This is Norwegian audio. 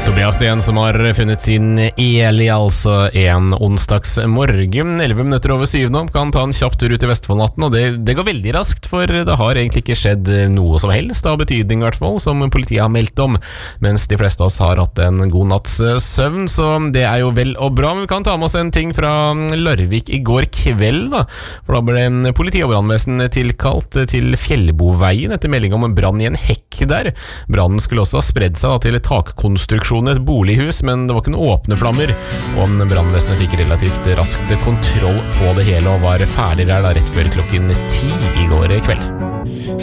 Tobias Sten som har funnet sin Eli, altså en onsdagsmorgen 11 minutter over 7 nå, kan ta en kjapp tur ut i Vestfoldnatten, og det går veldig raskt, for det har egentlig ikke skjedd noe som helst av betydning i hvert fall, som politiet har meldt om, mens de fleste av oss har hatt en god natts søvn, så det er jo vel og bra. Men vi kan ta med oss en ting fra Larvik i går kveld da, for da ble en politi- og brannvesen tilkalt til Fjellboveien etter melding om en brann i en hekk der. Brannen skulle også ha spredd seg da, til takkonstruksjon et bolighus, men det var ikke noen åpne flammer, og brannvesenet fikk relativt raskt kontroll på det hele og var ferdig der da rett før klokken 10 i går kveld.